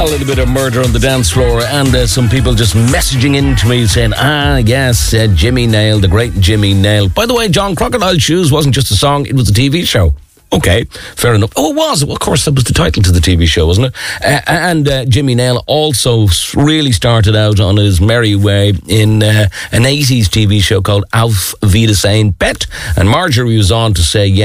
little bit of Murder on the Dance Floor, and some people just messaging in to me saying, yes, Jimmy Nail, the great Jimmy Nail. By the way, John, Crocodile Shoes wasn't just a song, it was a TV show. Okay, fair enough. Oh, it was. Well, of course, that was the title to the TV show, wasn't it? And Jimmy Nail also really started out on his merry way in an 80s TV show called Auf Wiedersehen Pet. And Marjorie was on to say,